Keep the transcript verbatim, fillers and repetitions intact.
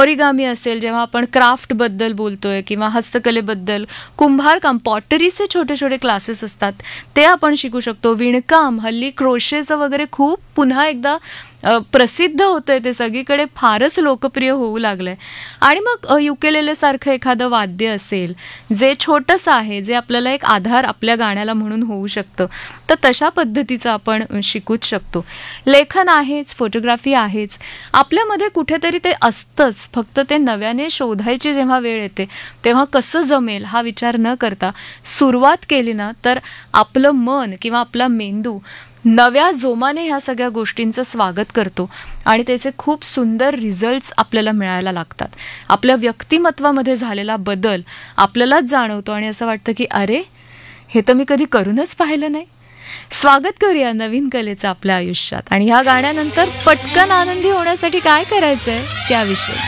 Origami असेल, जेव्हा आपण क्राफ्टबद्दल बोलतोय किंवा हस्तकलेबद्दल, कुंभारकाम, पॉटरीचे छोटे छोटे क्लासेस असतात ते आपण शिकू शकतो. विणकाम, हल्ली क्रोशेचं वगैरे खूप पुन्हा एकदा प्रसिद्ध होतंय, ते सगळीकडे फारच लोकप्रिय होऊ लागलंय. आणि मग युकेलेले सारखं एखादं वाद्य असेल जे छोटंसं आहे, जे आपल्याला एक आधार आपल्या गाण्याला म्हणून होऊ शकतं, तर तशा पद्धतीचं आपण शिकूच शकतो. लेखन आहेच, फोटोग्राफी आहेच, आपल्यामध्ये कुठेतरी ते असतंच. फक्त ते नव्याने शोधायची जेव्हा वेळ येते तेव्हा कसं जमेल हा विचार न करता सुरुवात केली ना, तर आपलं मन किंवा आपला मेंदू नव्या जोमाने ह्या सगळ्या गोष्टींचं स्वागत करतो आणि त्याचे खूप सुंदर रिझल्ट्स आपल्याला मिळायला लागतात. आपल्या व्यक्तिमत्वामध्ये झालेला बदल आपल्यालाच जाणवतो आणि असं वाटतं की अरे, हे तर मी कधी करूनच पाहिलं नाही. स्वागत करूया नवीन कलेचं आपल्या आयुष्यात. आणि ह्या गाण्यानंतर पटकन आनंदी होण्यासाठी काय करायचंय त्याविषयी.